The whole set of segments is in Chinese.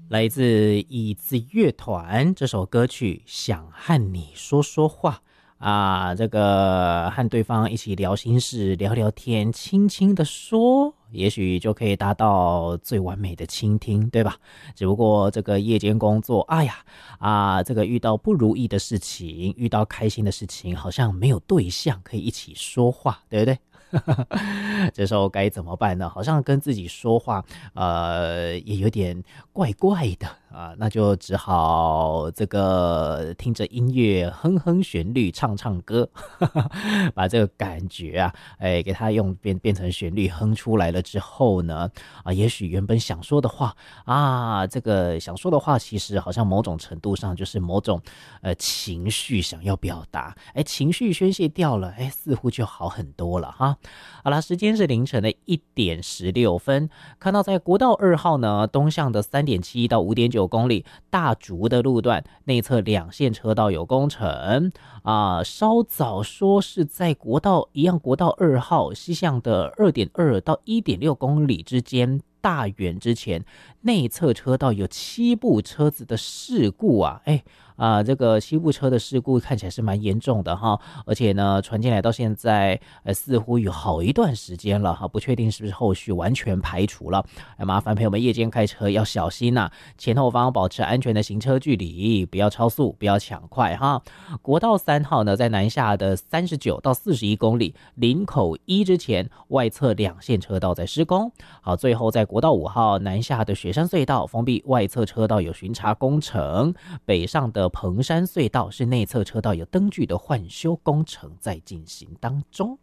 来自椅子乐团这首歌曲想和你说说话啊，这个和对方一起聊心事聊聊天，轻轻的说，也许就可以达到最完美的倾听，对吧？只不过这个夜间工作，哎呀这个遇到不如意的事情，遇到开心的事情，好像没有对象可以一起说话，对不对？这时候该怎么办呢？好像跟自己说话，也有点怪怪的啊，那就只好这个听着音乐哼哼旋律，唱唱歌，把这个感觉啊，给它用变成旋律哼出来了之后呢，也许原本想说的话这个想说的话，其实好像某种程度上就是某种情绪想要表达，情绪宣泄掉了，似乎就好很多了哈。好啦，时间是凌晨的1点16分，看到在国道2号呢，东向的3.7到5.9公里大竹的路段内侧2线车道有工程稍早说是在国道2号西向的2.2到1.6公里之间大远之前内侧车道有7部车子的事故这个7部车的事故看起来是蛮严重的哈，而且呢传进来到现在似乎有好一段时间了哈，不确定是不是后续完全排除了。麻烦朋友们夜间开车要小心前后方保持安全的行车距离，不要超速，不要抢快哈。国道3号呢，在南下的39到41公里林口1之前外侧2线车道在施工。好，最后在国道5号南下的雪山隧道封闭外侧车道有巡查工程，北上的彭山隧道是内侧车道有灯具的换修工程在进行当中。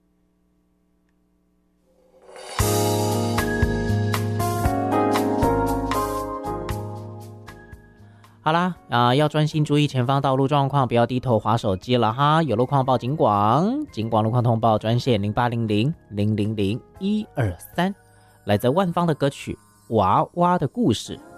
好啦要专心注意前方道路状况，不要低头滑手机了哈。有路况报警广路况通报专线0800-000-123，来自万芳的歌曲《娃娃的故事》。